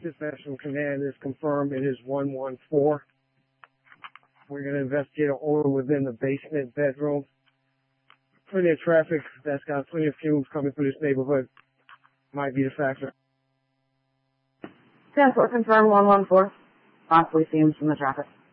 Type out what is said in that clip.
dispatch from command is confirmed. It is 114. We're going to investigate an odor within the basement bedroom. Plenty of traffic that's got plenty of fumes coming through this neighborhood might be the factor. 10-4 confirmed 114. Possibly fumes from the traffic.